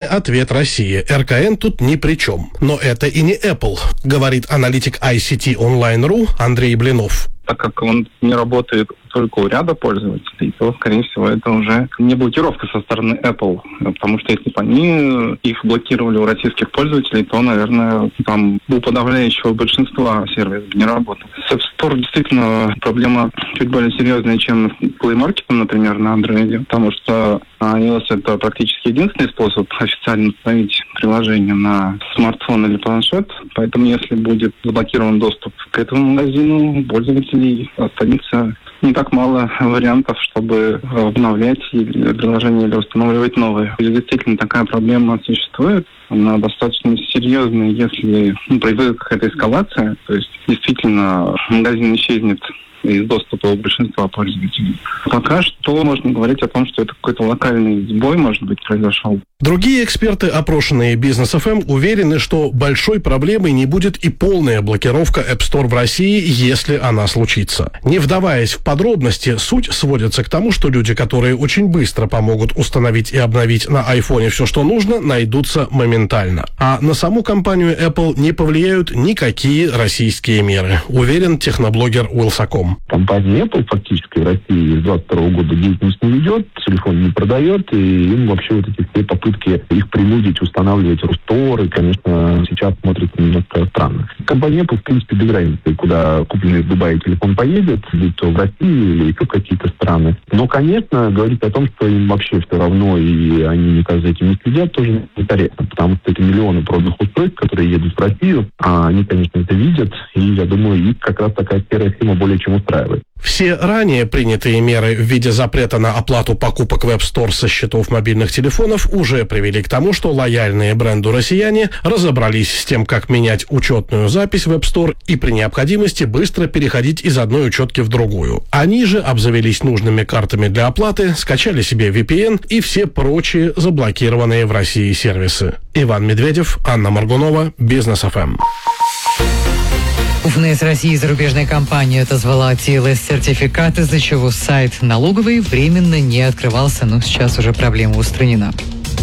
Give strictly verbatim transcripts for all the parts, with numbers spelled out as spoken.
ответ России. эр ка эн тут ни при чем. Но это и не Apple, говорит аналитик ай си ти онлайн точка ру Андрей Блинов. Так как он не работает только у ряда пользователей, то, скорее всего, это уже не блокировка со стороны Apple. Потому что если бы они их блокировали у российских пользователей, то, наверное, там у подавляющего большинства сервис не работал. С App Store действительно проблема чуть более серьезная, чем с Play Market, например, на Android, потому что iOS — это практически единственный способ официально установить приложение на смартфон или планшет. Поэтому, если будет заблокирован доступ к этому магазину, пользователей останется не так мало вариантов, чтобы обновлять приложение или устанавливать новые. Действительно, такая проблема существует. Она достаточно серьезная, если ну, произойдет какая-то эскалация. То есть, действительно, магазин исчезнет из доступа у большинства пользователей. Пока что можно говорить о том, что это какой-то локальный сбой, может быть, произошел. Другие эксперты, опрошенные Бизнес эф эм, уверены, что большой проблемой не будет и полная блокировка App Store в России, если она случится. Не вдаваясь в подробности, суть сводится к тому, что люди, которые очень быстро помогут установить и обновить на айфоне все, что нужно, найдутся моментально. А на саму компанию Apple не повлияют никакие российские меры, уверен техноблогер Wylsacom. Компания Apple фактически в России с двадцать второго года деятельность не ведет, телефон не продает, и им вообще вот эти все попытки их принудить устанавливать Рустор, и, конечно, сейчас смотрится немножко странно. Компания Apple, в принципе, без разницы, куда купленный в Дубае телефон поедет, будь то в России или еще какие-то страны. Но, конечно, говорить о том, что им вообще все равно, и они никак за этим не следят, тоже некорректно, потому что это миллионы проданных устройств, которые едут в Россию, а они, конечно, это видят, и, я думаю, их как раз такая серая схема более чем устраивает. Все ранее принятые меры в виде запрета на оплату покупок в App Store со счетов мобильных телефонов уже привели к тому, что лояльные бренду россияне разобрались с тем, как менять учетную запись в App Store и при необходимости быстро переходить из одной учетки в другую. Они же обзавелись нужными картами для оплаты, скачали себе ви пи эн и все прочие заблокированные в России сервисы. Иван Медведев, Анна Моргунова, Бизнес эф эм. Крупная из России зарубежная компания отозвала ти эл эс-сертификат, из-за чего сайт налоговой временно не открывался, но сейчас уже проблема устранена.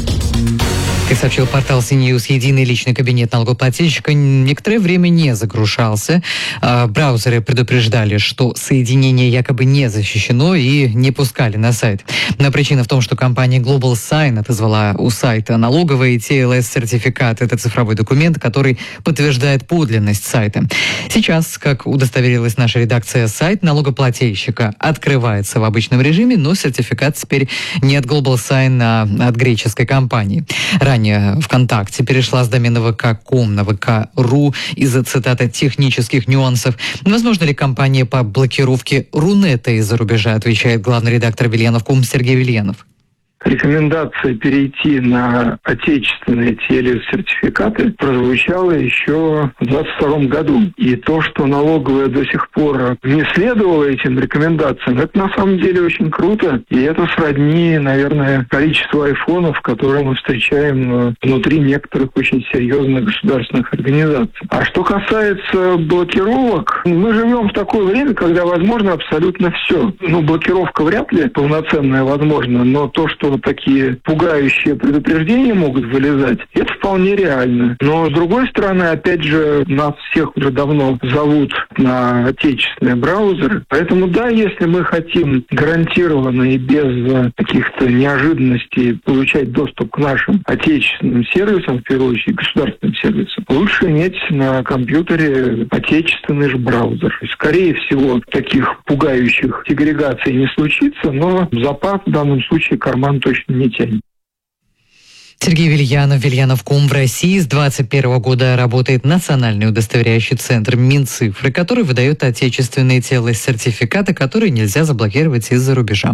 Как сообщил портал CNews, единый личный кабинет налогоплательщика некоторое время не загружался. Браузеры предупреждали, что соединение якобы не защищено и не пускали на сайт. Но причина в том, что компания Global Sign отозвала у сайта налоговой ти эл эс-сертификат. Это цифровой документ, который подтверждает подлинность сайта. Сейчас, как удостоверилась наша редакция, сайт налогоплательщика открывается в обычном режиме, но сертификат теперь не от Global Sign, а от греческой компании. Ранее ВКонтакте перешла с домена вэ ка точка ком на вэ ка точка ру из-за, цитата, технических нюансов. Возможно ли кампания по блокировке Рунета из-за рубежа, отвечает главный редактор Вильянов точка ком Сергей Вильянов. Рекомендация перейти на отечественные ти эл эс-сертификаты прозвучала еще в двадцать втором году. И то, что налоговая до сих пор не следовала этим рекомендациям, это на самом деле очень круто. И это сродни, наверное, количеству айфонов, которые мы встречаем внутри некоторых очень серьезных государственных организаций. А что касается блокировок, мы живем в такое время, когда возможно абсолютно все. Ну, блокировка вряд ли полноценная возможна, но то, что вот такие пугающие предупреждения могут вылезать, это вполне реально. Но, с другой стороны, опять же, нас всех уже давно зовут на отечественные браузеры. Поэтому, да, если мы хотим гарантированно и без каких-то неожиданностей получать доступ к нашим отечественным сервисам, в первую очередь государственным сервисам, лучше иметь на компьютере отечественный же браузер. Скорее всего, таких пугающих сегрегаций не случится, но запас в данном случае карман точно не тянет. Сергей Вильянов, Вильянов точка ком. В России с двадцать первого года работает национальный удостоверяющий центр Минцифры, который выдает отечественные ти эл эс-сертификаты, которые нельзя заблокировать из-за рубежа.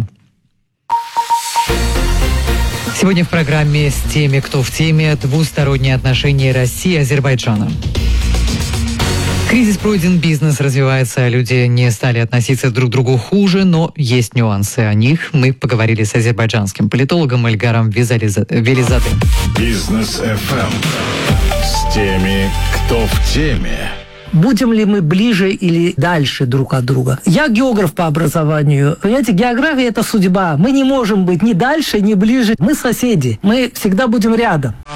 Сегодня в программе с теми, кто в теме, двусторонние отношения России и Азербайджана. Кризис пройден, бизнес развивается, люди не стали относиться друг к другу хуже, но есть нюансы. О них мы поговорили с азербайджанским политологом Эльгаром Велизаде. Бизнес эф эм. С теми, кто в теме. Будем ли мы ближе или дальше друг от друга? Я географ по образованию. Понимаете, география – это судьба. Мы не можем быть ни дальше, ни ближе. Мы соседи. Мы всегда будем рядом.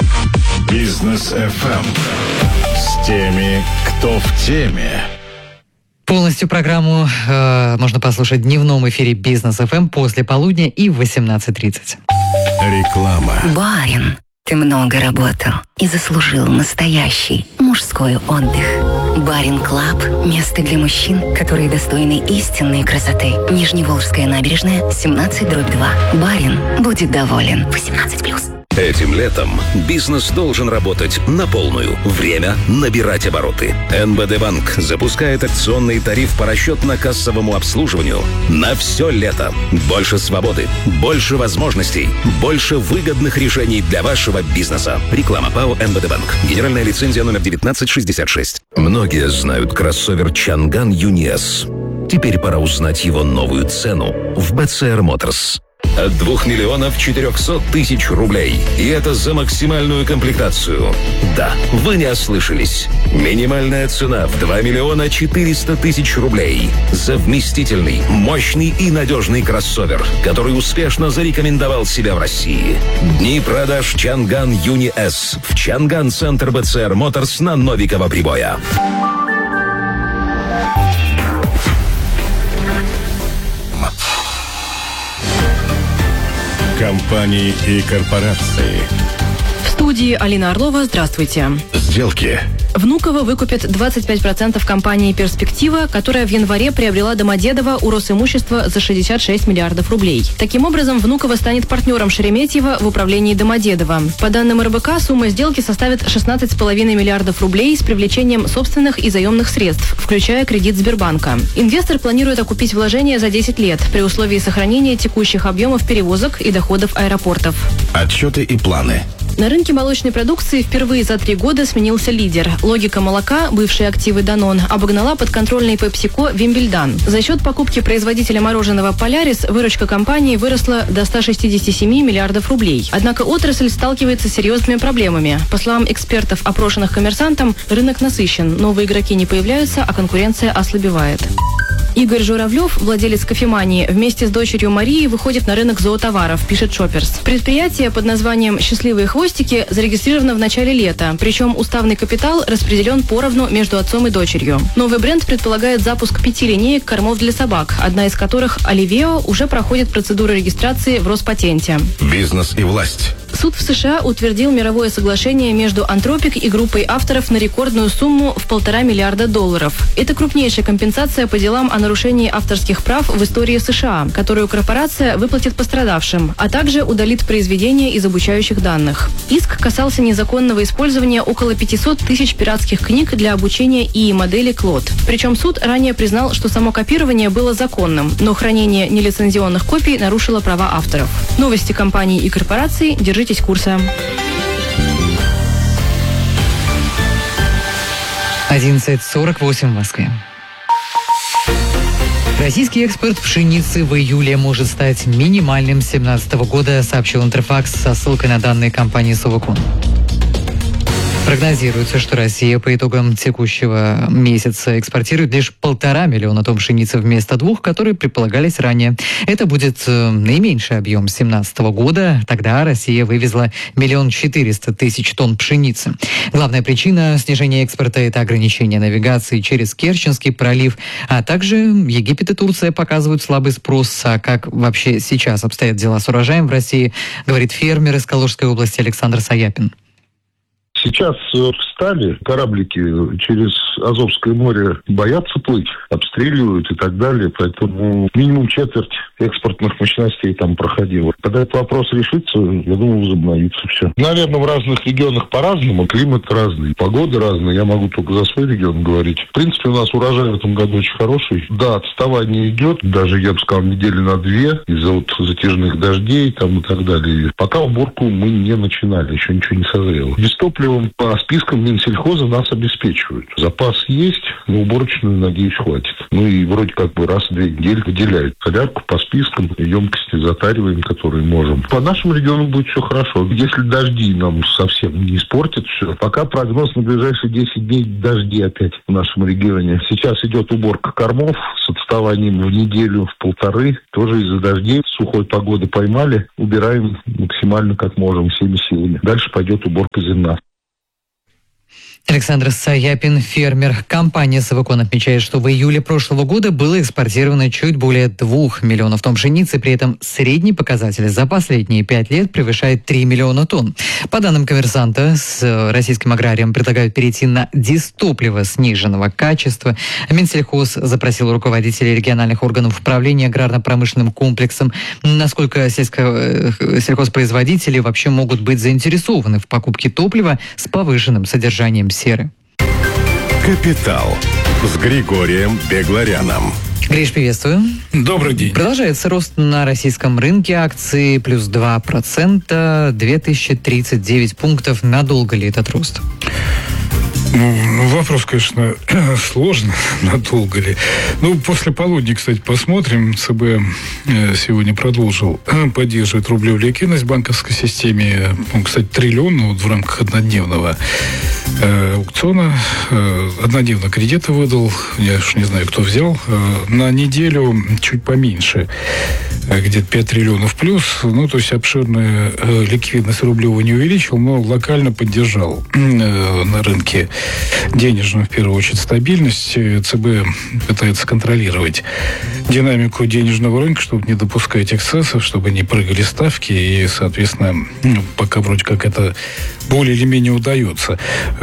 Бизнес эф эм с теми, кто в теме. Полностью программу э, можно послушать в дневном эфире Бизнес эф эм после полудня и в восемнадцать тридцать. Реклама. Барин, ты много работал и заслужил настоящий мужской отдых. Барин Клаб – место для мужчин, которые достойны истинной красоты. Нижневолжская набережная, семнадцать дробь два. Барин будет доволен. восемнадцать плюс. Этим летом бизнес должен работать на полную. Время набирать обороты. эн бэ дэ Банк запускает акционный тариф по расчетно-кассовому обслуживанию на все лето. Больше свободы, больше возможностей, больше выгодных решений для вашего бизнеса. Реклама ПАО эн бэ дэ Банк. Генеральная лицензия номер девятнадцать шестьдесят шесть. Многие знают кроссовер Чанган Юни эс. Теперь пора узнать его новую цену в бэ цэ эр Motors. От двух миллионов четырехсот тысяч рублей. И это за максимальную комплектацию. Да, вы не ослышались. Минимальная цена в два миллиона четыреста тысяч рублей. За вместительный, мощный и надежный кроссовер, который успешно зарекомендовал себя в России. Дни продаж Чанган Юни эс в Чанган-центр бэ цэ эр Motors на Новикова Прибоя. Компании и корпорации. В студии Алина Орлова. Здравствуйте. Сделки. Внуково выкупит двадцать пять процентов компании «Перспектива», которая в январе приобрела Домодедово у Росимущества за шестьдесят шесть миллиардов рублей. Таким образом, Внуково станет партнером Шереметьево в управлении Домодедово. По данным эр бэ ка, сумма сделки составит шестнадцать целых пять десятых миллиардов рублей с привлечением собственных и заемных средств, включая кредит Сбербанка. Инвестор планирует окупить вложения за десять лет при условии сохранения текущих объемов перевозок и доходов аэропортов. Отчеты и планы. На рынке молочной продукции впервые за три года сменился лидер. Логика молока, бывшие активы Данон, обогнала подконтрольный PepsiCo Вимбельдан. За счет покупки производителя мороженого Полярис выручка компании выросла до ста шестидесяти семи миллиардов рублей. Однако отрасль сталкивается с серьезными проблемами. По словам экспертов, опрошенных коммерсантом, рынок насыщен, новые игроки не появляются, а конкуренция ослабевает. Игорь Журавлев, владелец кофемании, вместе с дочерью Марией выходит на рынок зоотоваров, пишет Шопперс. Предприятие под названием «Счастливые хвостики» зарегистрировано в начале лета, причем уставный капитал распределен поровну между отцом и дочерью. Новый бренд предполагает запуск пяти линеек кормов для собак, одна из которых, Оливео, уже проходит процедуру регистрации в Роспатенте. Бизнес и власть. Суд в США утвердил мировое соглашение между Антропик и группой авторов на рекордную сумму в полтора миллиарда долларов. Это крупнейшая компенсация по делам о нарушении авторских прав в истории США, которую корпорация выплатит пострадавшим, а также удалит произведения из обучающих данных. Иск касался незаконного использования около пятисот тысяч пиратских книг для обучения ИИ модели Клод. Причем суд ранее признал, что само копирование было законным, но хранение нелицензионных копий нарушило права авторов. Новости компаний и корпораций. Держитесь курса. одиннадцать сорок восемь в Москве. Российский экспорт пшеницы в июле может стать минимальным с две тысячи семнадцатого года, сообщил Интерфакс со ссылкой на данные компании Совокон. Прогнозируется, что Россия по итогам текущего месяца экспортирует лишь полтора миллиона тонн пшеницы вместо двух, которые предполагались ранее. Это будет наименьший объем с две тысячи семнадцатого года. Тогда Россия вывезла миллион четыреста тысяч тонн пшеницы. Главная причина снижения экспорта – это ограничение навигации через Керченский пролив, а также Египет и Турция показывают слабый спрос. А как вообще сейчас обстоят дела с урожаем в России, говорит фермер из Калужской области Александр Саяпин. Сейчас встали, кораблики через Азовское море боятся плыть, обстреливают и так далее, поэтому минимум четверть экспортных мощностей там проходило. Когда этот вопрос решится, я думаю, возобновится все. Наверное, в разных регионах по-разному, климат разный, погода разная, я могу только за свой регион говорить. В принципе, у нас урожай в этом году очень хороший. Да, отставание идет, даже, я бы сказал, недели на две из-за вот затяжных дождей там и так далее. Пока уборку мы не начинали, еще ничего не созрело. Без топлива по спискам Минсельхоза нас обеспечивают. Запас есть, но уборочную, надеюсь, хватит. Ну и вроде как бы раз в две недели выделяют солярку по спискам, емкости затариваем, которые можем. По нашему региону будет все хорошо. Если дожди нам совсем не испортят все. Пока прогноз на ближайшие десять дней дожди опять в нашем регионе. Сейчас идет уборка кормов с отставанием в неделю, в полторы. Тоже из-за дождей, сухой погоды поймали. Убираем максимально как можем, всеми силами. Дальше пойдет уборка зерна. Александр Саяпин, фермер. Компания «Совокон» отмечает, что в июле прошлого года было экспортировано чуть более двух миллионов тонн пшеницы. При этом средний показатель за последние пять лет превышает три миллиона тонн. По данным «Коммерсанта», с российским аграрием предлагают перейти на дистопливо сниженного качества. Минсельхоз запросил руководителей региональных органов управления аграрно-промышленным комплексом, насколько сельско... сельхозпроизводители вообще могут быть заинтересованы в покупке топлива с повышенным содержанием серы. «Капитал» с Григорием Бегларяном. Гриш, приветствую. Добрый день. Продолжается рост на российском рынке. Акции плюс два процента, две тысячи тридцать девять пунктов. Надолго ли этот рост? Ну, вопрос, конечно, сложный, надолго ли. Ну, после полудня, кстати, посмотрим. ЦБ сегодня продолжил поддерживать рублевую ликвидность в банковской системе. Он, кстати, триллион, ну, вот в рамках однодневного э, аукциона. Э, однодневно кредиты выдал. Я уж не знаю, кто взял. Э, на неделю чуть поменьше. Э, где-то пять триллионов плюс. Ну, то есть обширная э, ликвидность рублевую не увеличил, но локально поддержал э, на рынке денежную, в первую очередь, стабильность. ЦБ пытается контролировать динамику денежного рынка, чтобы не допускать эксцессов, чтобы не прыгали ставки. И, соответственно, ну, пока вроде как это более или менее удается.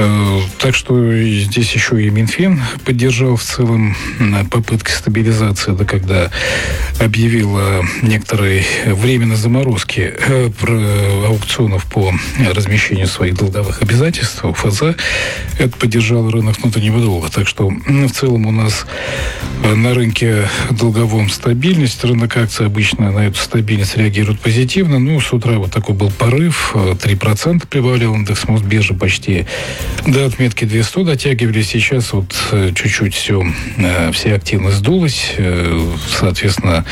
Так что здесь еще и Минфин поддержал в целом попытки стабилизации, да, когда объявил о некоторой временной заморозке аукционов по размещению своих долговых обязательств, ФЗ. Это поддержал рынок внутреннего долга. Так что в целом у нас на рынке долговом стабильность. Рынок акций обычно на эту стабильность реагирует позитивно. Ну, с утра вот такой был порыв. три процента прибавлял индекс Мосбиржи почти до отметки две сто дотягивались. Сейчас вот чуть-чуть все, вся активность сдулась. Соответственно,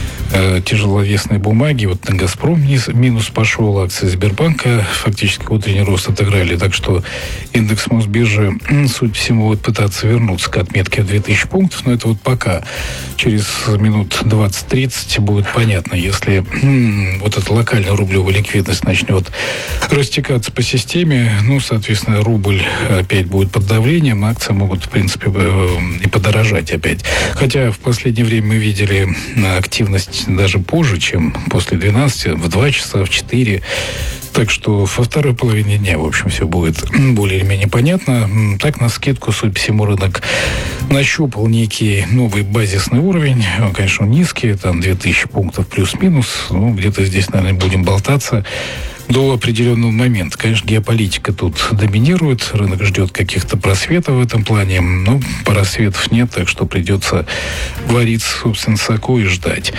тяжеловесные бумаги. Вот на «Газпром» минус пошел, акции Сбербанка фактически утренний рост отыграли. Так что индекс Мосбиржи, судя по всему, будет пытаться вернуться к отметке в две тысячи пунктов. Но это вот пока. Через минут двадцать-тридцать будет понятно. Если м- вот эта локальная рублевая ликвидность начнет растекаться по системе, ну, соответственно, рубль опять будет под давлением, акции могут, в принципе, и подорожать опять. Хотя в последнее время мы видели активность даже позже, чем после двенадцати, в два часа, в четыре. Так что во второй половине дня, в общем, все будет более или менее понятно. Так, на скидку, судя по всему, рынок нащупал некий новый базисный уровень. Он, конечно, низкий, там две тысячи пунктов плюс-минус. Ну, где-то здесь, наверное, будем болтаться до определенного момента. Конечно, геополитика тут доминирует. Рынок ждет каких-то просветов в этом плане. Но просветов нет, так что придется вариться, собственно, соку и ждать.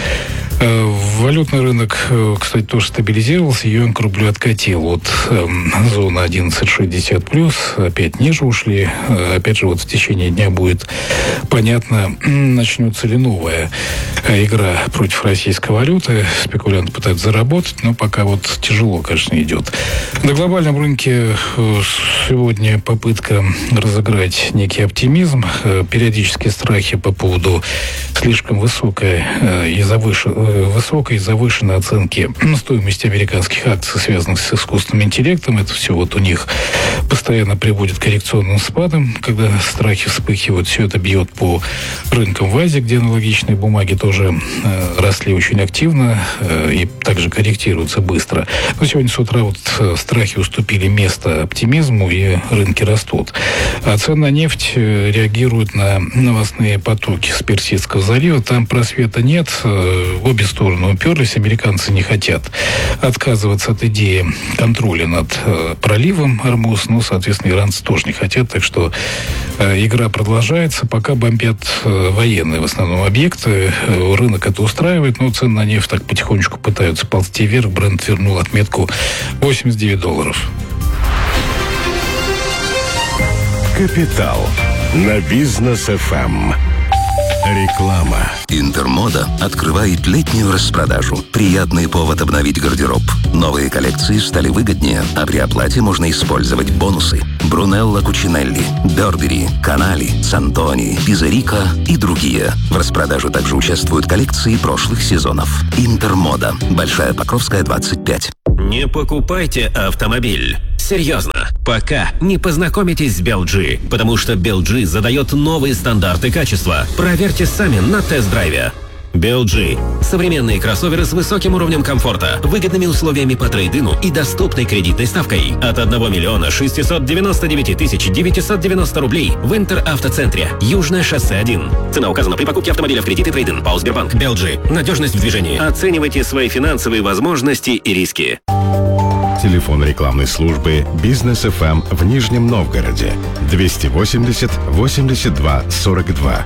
Валютный рынок, кстати, тоже стабилизировался. Юань к рублю откатил от э, зоны одиннадцать шестьдесят плюс. Опять ниже ушли. Опять же, вот в течение дня будет понятно, начнется ли новая игра против российской валюты. Спекулянты пытаются заработать, но пока вот тяжело, конечно, идет. На глобальном рынке сегодня попытка разыграть некий оптимизм. Периодические страхи по поводу слишком высокой и завышенной высокой и завышенной оценки стоимости американских акций, связанных с искусственным интеллектом. Это все вот у них постоянно приводит к коррекционным спадам, когда страхи вспыхивают. Все это бьет по рынкам в Азии, где аналогичные бумаги тоже э, росли очень активно э, и также корректируются быстро. Но сегодня с утра вот э, страхи уступили место оптимизму, и рынки растут. А цены на нефть э, реагируют на новостные потоки с Персидского залива. Там просвета нет. Э, обе стороны уперлись. Американцы не хотят отказываться от идеи контроля над э, проливом Ормуз. Ну, соответственно, иранцы тоже не хотят. Так что э, игра продолжается. Пока бомбят э, военные в основном объекты. Э, рынок это устраивает, но цены на нефть так потихонечку пытаются ползти вверх. Брент вернул отметку восемьдесят девять долларов. Капитал на Бизнес эф эм. Реклама. Интермода открывает летнюю распродажу. Приятный повод обновить гардероб. Новые коллекции стали выгоднее, а при оплате можно использовать бонусы. Брунелло Кучинелли, Бербери, Канали, Сантони, Пизерика и другие. В распродаже также участвуют коллекции прошлых сезонов. Интермода. Большая Покровская, двадцать пять. Не покупайте автомобиль. Серьезно. пока не познакомитесь с би эл джи, потому что би эл джи задает новые стандарты качества. Проверьте сами на тест-драйве. би эл джи – современные кроссоверы с высоким уровнем комфорта, выгодными условиями по трейд-ину и доступной кредитной ставкой. От одного миллиона шестисот девяноста девяти тысяч девятисот девяносто рублей в Интер-автоцентре. Южное шоссе один. Цена указана при покупке автомобиля в кредит и трейд-ин. ПАО «Сбербанк». би эл джи. Надежность в движении. Оценивайте свои финансовые возможности и риски. Телефон рекламной службы «Бизнес эф эм» в Нижнем Новгороде. двести восемьдесят восемьдесят два сорок два.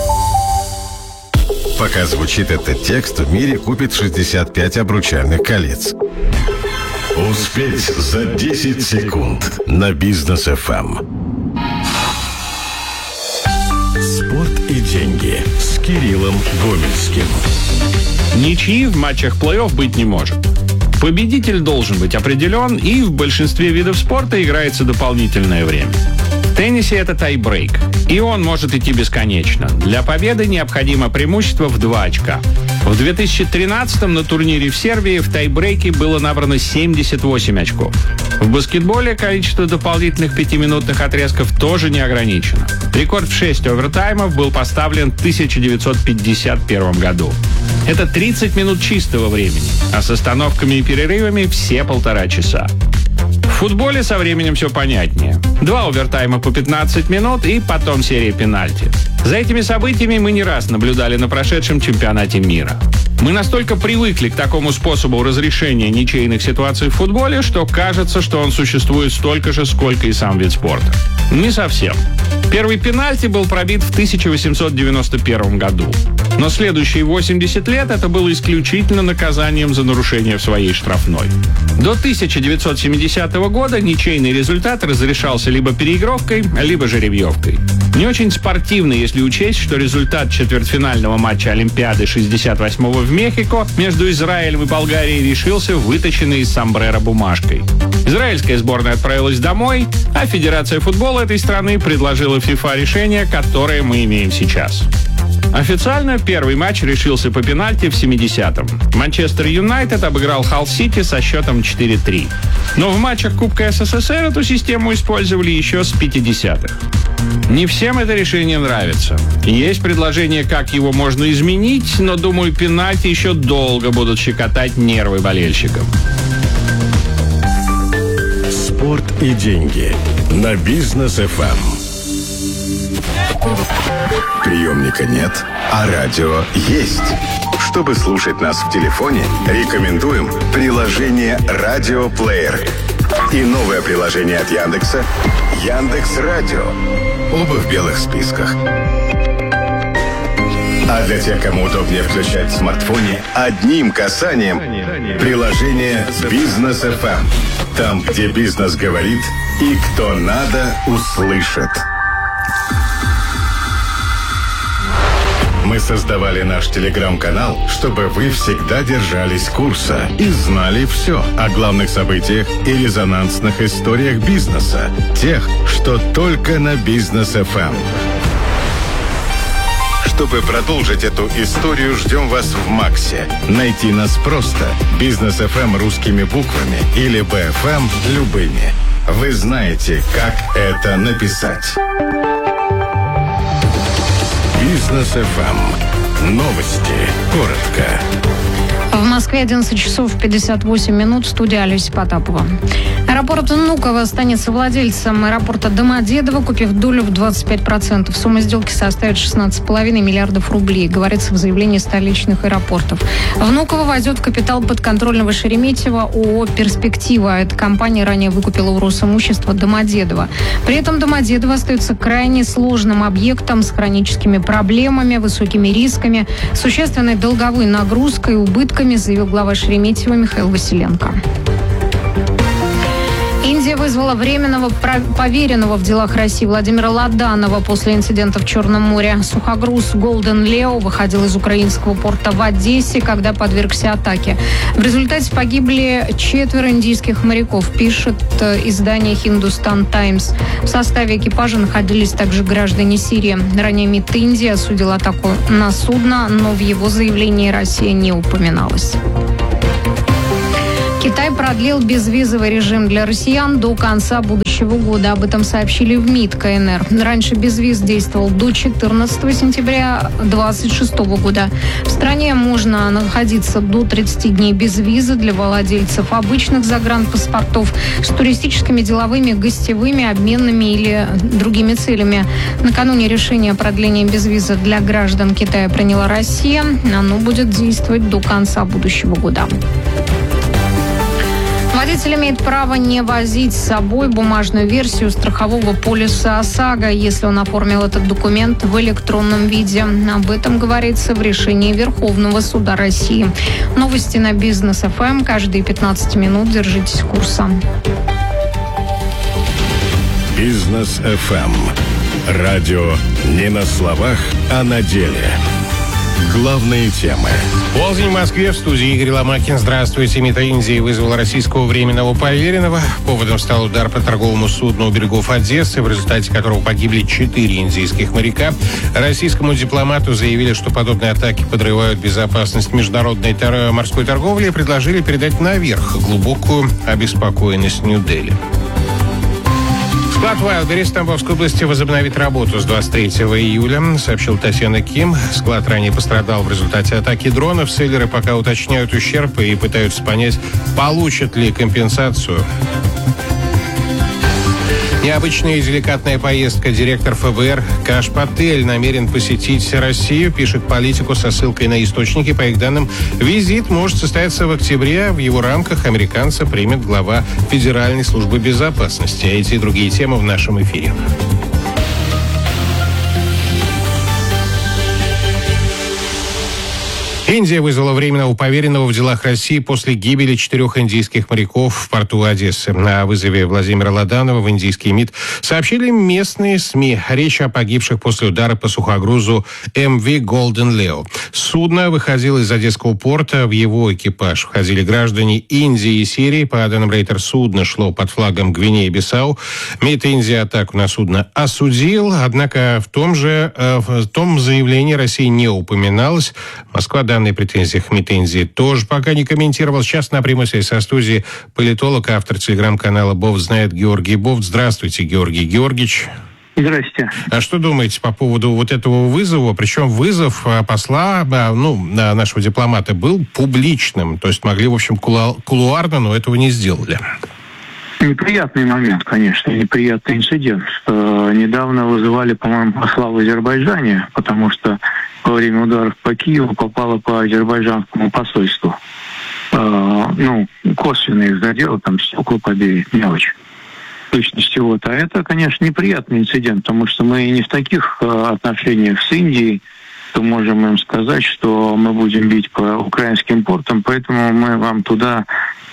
Пока звучит этот текст, в мире купит шестьдесят пять обручальных колец. Успеть за десять секунд на Бизнес эф эм. Спорт и деньги с Кириллом Гомельским. Ничьи в матчах плей-офф быть не может. Победитель должен быть определен, и в большинстве видов спорта играется дополнительное время. В теннисе это тайбрейк, и он может идти бесконечно. Для победы необходимо преимущество в два очка. В две тысячи тринадцатом на турнире в Сербии в тайбрейке было набрано семьдесят восемь очков. В баскетболе количество дополнительных пятиминутных отрезков тоже не ограничено. Рекорд в шесть овертаймов был поставлен в тысяча девятьсот пятьдесят первом году. Это тридцать минут чистого времени, а с остановками и перерывами все полтора часа. В футболе со временем все понятнее. Два овертайма по пятнадцать минут и потом серия пенальти. За этими событиями мы не раз наблюдали на прошедшем чемпионате мира. Мы настолько привыкли к такому способу разрешения ничейных ситуаций в футболе, что кажется, что он существует столько же, сколько и сам вид спорта. Не совсем. Первый пенальти был пробит в тысяча восемьсот девяносто первом году. Но следующие восемьдесят лет это было исключительно наказанием за нарушение в своей штрафной. До тысяча девятьсот семидесятого года ничейный результат разрешался либо переигровкой, либо жеребьевкой. Не очень спортивно, если учесть, что результат четвертьфинального матча Олимпиады шестьдесят восьмого в Мехико между Израилем и Болгарией решился выточенной из сомбреро бумажкой. Израильская сборная отправилась домой, а Федерация футбола этой страны предложила ФИФА решение, которое мы имеем сейчас. Официально первый матч решился по пенальти в семидесятом. Манчестер Юнайтед обыграл Халл-Сити со счетом четыре три. Но в матчах Кубка СССР эту систему использовали еще с пятидесятых. Не всем это решение нравится. Есть предложение, как его можно изменить, но, думаю, пенальти еще долго будут щекотать нервы болельщикам. Спорт и деньги на Бизнес эф эм. Приемника нет, а радио есть. Чтобы слушать нас в телефоне, рекомендуем приложение «Радиоплеер» и новое приложение от Яндекса «Яндекс.Радио». Оба в белых списках. А для тех, кому удобнее включать в смартфоне, одним касанием приложение «Бизнес эф эм». Там, где бизнес говорит и кто надо, услышит. Мы создавали наш телеграм-канал, чтобы вы всегда держались курса и знали все о главных событиях и резонансных историях бизнеса. Тех, что только на Бизнес эф эм. Чтобы продолжить эту историю, ждем вас в Максе. Найти нас просто. Бизнес эф эм русскими буквами или би эф эм любыми. Вы знаете, как это написать. Бизнес эф эм. Новости. Коротко. В Москве одиннадцать часов пятьдесят восемь минут. Студия Олеся Потапова. Аэропорт Внуково станет совладельцем аэропорта Домодедово, купив долю в двадцать пять процентов. Сумма сделки составит шестнадцать целых пять десятых миллиардов рублей, говорится в заявлении столичных аэропортов. Внуково войдет в капитал подконтрольного Шереметьево ООО «Перспектива». Эта компания ранее выкупила у Росимущества Домодедово. При этом Домодедово остается крайне сложным объектом с хроническими проблемами, высокими рисками, существенной долговой нагрузкой и убытками, заявил глава Шереметьево Михаил Василенко. Индия вызвала временного поверенного в делах России Владимира Ладанова после инцидента в Черном море. Сухогруз «Голден Лео» выходил из украинского порта в Одессе, когда подвергся атаке. В результате погибли четверо индийских моряков, пишет издание «Хиндустан Таймс». В составе экипажа находились также граждане Сирии. Ранее МИД Индии осудил атаку на судно, но в его заявлении Россия не упоминалась. Китай продлил безвизовый режим для россиян до конца будущего года. Об этом сообщили в МИД КНР. Раньше безвиз действовал до четырнадцатого сентября две тысячи двадцать шестого года. В стране можно находиться до тридцати дней без визы для владельцев обычных загранпаспортов с туристическими, деловыми, гостевыми, обменными или другими целями. Накануне решения о продлении безвиза для граждан Китая приняла Россия. Оно будет действовать до конца будущего года. Водитель имеет право не возить с собой бумажную версию страхового полиса ОСАГО, если он оформил этот документ в электронном виде. Об этом говорится в решении Верховного суда России. Новости на Бизнес эф эм. Каждые пятнадцать минут держитесь курса. Бизнес эф эм. Радио не на словах, а на деле. Главные темы. Полдень в Москве, в студии Игорь Ломакин. Здравствуйте. МИД Индии вызвал российского временного поверенного. Поводом стал удар по торговому судну у берегов Одессы, в результате которого погибли четыре индийских моряка. Российскому дипломату заявили, что подобные атаки подрывают безопасность международной тор- морской торговли и предложили передать наверх глубокую обеспокоенность Нью-Дели. Склад Wildberries в Тамбовской области возобновит работу с двадцать третьего июля, сообщил Татьяна Ким. Склад ранее пострадал в результате атаки дронов. Селлеры пока уточняют ущерб и пытаются понять, получат ли компенсацию. Необычная и деликатная поездка. Директор эф бэ эр Каш Патель намерен посетить Россию, пишет Политику со ссылкой на источники. По их данным, визит может состояться в октябре. В его рамках американца примет глава Федеральной службы безопасности. Эти и другие темы в нашем эфире. Индия вызвала временного поверенного в делах России после гибели четырех индийских моряков в порту Одессы. На вызове Владимира Ладанова в индийский МИД сообщили местные СМИ. Речь о погибших после удара по сухогрузу эм ви Golden Leo. Судно выходило из Одесского порта. В его экипаж входили граждане Индии и Сирии. По данным Рейтер, судно шло под флагом Гвинеи-Бисау. МИД Индии атаку на судно осудил. Однако в том же в том заявлении России не упоминалось. Москва данные претензиях МИД Индии тоже пока не комментировал. Сейчас на прямой связи со студией политолог, автор телеграм-канала «Бовт знает» Георгий Бовт. Здравствуйте, Георгий Георгиевич. Здрасте. А что думаете по поводу вот этого вызова? Причем вызов посла, ну, нашего дипломата был публичным. То есть могли, в общем, кулуарно, но этого не сделали. Неприятный момент, конечно, неприятный инцидент. Недавно вызывали, по-моему, посла в Азербайджане, потому что во время ударов по Киеву попало по азербайджанскому посольству. Ну, косвенно их задело, там стекла побили, мелочь. В точности вот. А это, конечно, неприятный инцидент, потому что мы не в таких отношениях с Индией, то можем им сказать, что мы будем бить по украинским портам, поэтому мы вам туда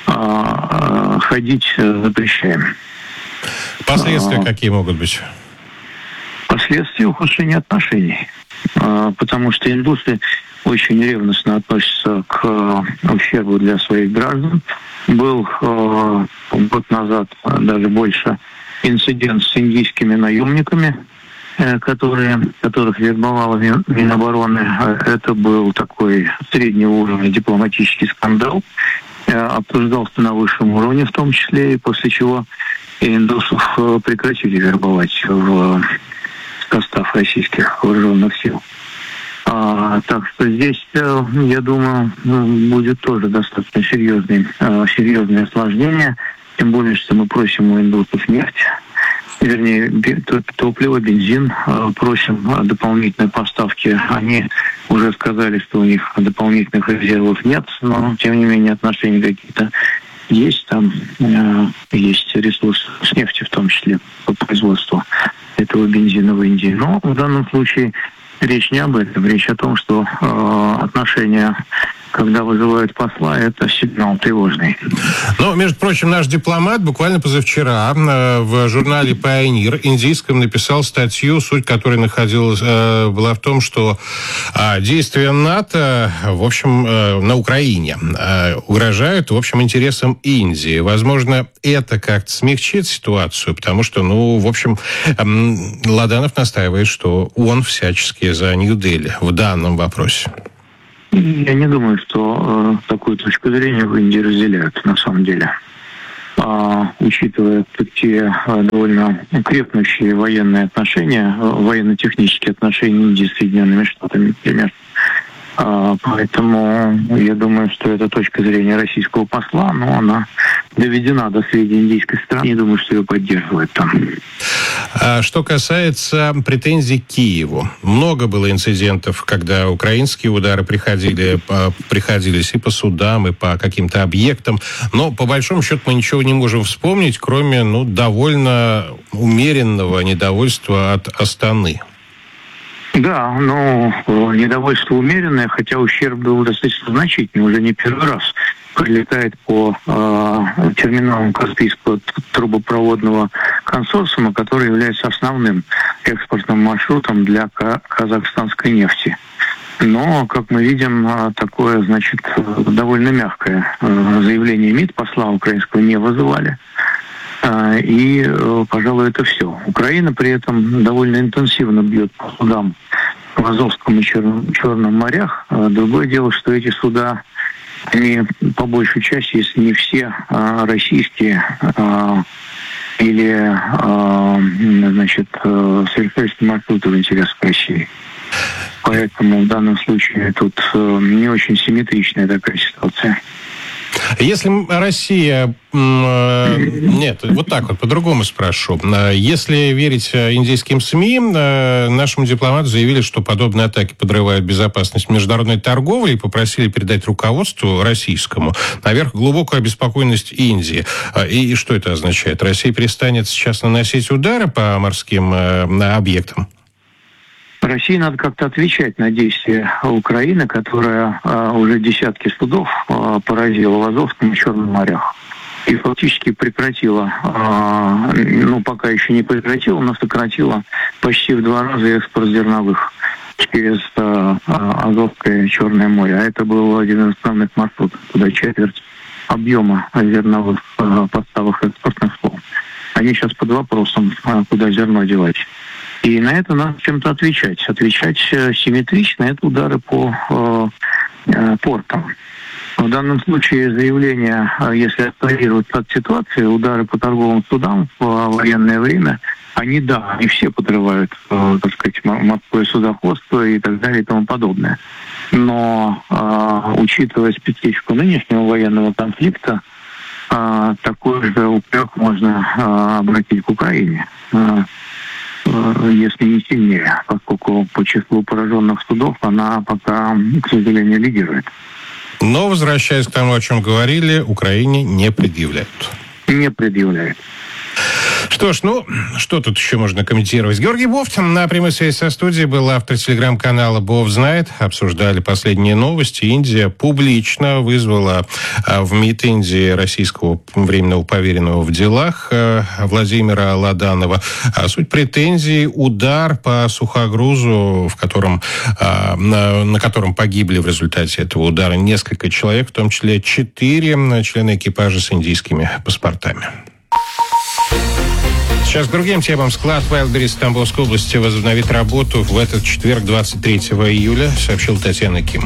а, а, ходить запрещаем. Последствия а, какие могут быть? Последствия ухудшения отношений. А, потому что индусы очень ревностно относятся к а, ущербу для своих граждан. Был а, год назад, а, даже больше, инцидент с индийскими наемниками, которые, которых вербовала Минобороны. Это был такой среднего уровня дипломатический скандал. Обсуждался на высшем уровне в том числе, и после чего индусов прекратили вербовать в состав российских вооруженных сил. А, так что здесь, я думаю, будет тоже достаточно серьезное, серьезное осложнение. Тем более, что мы просим у индусов нефть. Вернее, топливо, бензин, просим дополнительной поставки. Они уже сказали, что у них дополнительных резервов нет, но, тем не менее, отношения какие-то есть. Там э, есть ресурсы с нефтью, в том числе, по производству этого бензина в Индии. Но в данном случае речь не об этом. Речь о том, что э, отношения, когда вызывают посла, это сигнал тревожный. Ну, между прочим, наш дипломат буквально позавчера в журнале «Пайонир» индийском написал статью, суть которой находилась, была в том, что действия НАТО, в общем, на Украине угрожают, в общем, интересам Индии. Возможно, это как-то смягчит ситуацию, потому что, ну, в общем, Ладанов настаивает, что он всячески за Нью-Дели в данном вопросе. Я не думаю, что э, такую точку зрения в Индии разделяют на самом деле. А, учитывая те а, довольно крепнущие военные отношения, военно-технические отношения Индии с Соединенными Штатами, например. А, поэтому я думаю, что эта точка зрения российского посла, но она доведена до среднеиндийской страны. Не думаю, что ее поддерживают там. А что касается претензий к Киеву. Много было инцидентов, когда украинские удары приходили, приходились и по судам, и по каким-то объектам. Но, по большому счету, мы ничего не можем вспомнить, кроме ну, довольно умеренного недовольства от Астаны. Да, но недовольство умеренное, хотя ущерб был достаточно значительный, уже не первый раз. Прилетает по э, терминалам Каспийского трубопроводного консорциума, который является основным экспортным маршрутом для казахстанской нефти. Но, как мы видим, такое, значит, довольно мягкое заявление МИД, посла украинского не вызывали. И, пожалуй, это все. Украина при этом довольно интенсивно бьет по судам в Азовском и Черном, Черном морях. Другое дело, что эти суда, они по большей части, если не все, российские или, значит, совершающие маршруты в интересах России. Поэтому в данном случае тут не очень симметричная такая ситуация. Если Россия... Нет, вот так вот, по-другому спрошу. Если верить индийским СМИ, нашему дипломату заявили, что подобные атаки подрывают безопасность международной торговли и попросили передать руководству российскому наверх глубокую обеспокоенность Индии. И что это означает? Россия перестанет сейчас наносить удары по морским объектам? России надо как-то отвечать на действия Украины, которая э, уже десятки судов э, поразила в Азовском и Черном морях. И фактически прекратила, э, ну пока еще не прекратила, но сократила почти в два раза экспорт зерновых через э, Азовское и Черное море. А это был один из основных маршрутов, куда четверть объема зерновых э, поставок экспортных слов. Они сейчас под вопросом, э, куда зерно девать. И на это надо чем-то отвечать. Отвечать симметрично – это удары по э, э, портам. В данном случае заявление, если отпарироваться от ситуации, удары по торговым судам в военное время, они, да, они все подрывают, э, так сказать, морское судоходство и так далее и тому подобное. Но, э, учитывая специфику нынешнего военного конфликта, э, такой же упрек можно э, обратить к Украине. Э, если не сильнее, поскольку по числу пораженных судов она пока, к сожалению, лидирует. Но, возвращаясь к тому, о чем говорили, Украине не предъявляют. Не предъявляют. Что ж, ну, что тут еще можно комментировать? Георгий Бофтин на прямой связи со студией был автор телеграм-канала «Бов знает». Обсуждали последние новости. Индия публично вызвала в МИД Индии российского временного поверенного в делах Владимира Ладанова. Суть претензий – удар по сухогрузу, в котором, на, на котором погибли в результате этого удара несколько человек, в том числе четыре члена экипажа с индийскими паспортами. Сейчас к другим темам. Склад Wildberries в Тамбовской области возобновит работу в этот четверг, двадцать третьего июля, сообщил Татьяна Ким.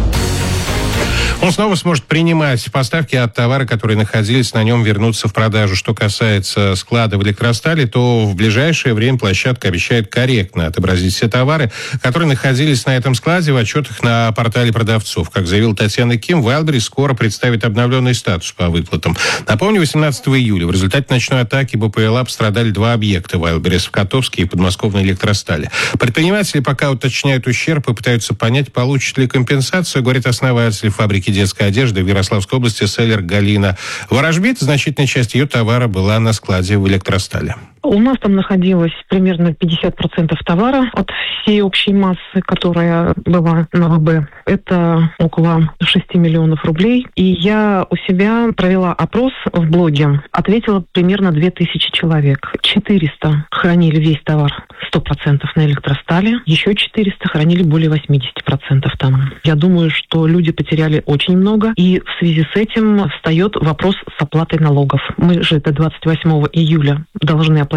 Он снова сможет принимать поставки от товара, которые находились на нем, вернуться в продажу. Что касается склада в Электростале, то в ближайшее время площадка обещает корректно отобразить все товары, которые находились на этом складе в отчетах на портале продавцов. Как заявила Татьяна Ким, Wildberries скоро представит обновленный статус по выплатам. Напомню, восемнадцатого июля в результате ночной атаки БПЛА пострадали два объекта Wildberries в Котовске и подмосковной Электростале. Предприниматели пока уточняют ущерб и пытаются понять, получат ли компенсацию, говорит основатель фабрики детской одежды в Ярославской области селлер Галина Ворожбит. Значительная часть ее товара была на складе в Электростале. У нас там находилось примерно пятьдесят процентов товара от всей общей массы, которая была на ВБ. Это около шести миллионов рублей. И я у себя провела опрос в блоге. Ответила примерно две тысячи человек. четыреста хранили весь товар сто процентов на Электростале. Еще четыреста хранили более восемьдесят процентов там. Я думаю, что люди потеряли очень много. И в связи с этим встает вопрос с оплатой налогов. Мы же до двадцать восьмого июля должны оплатить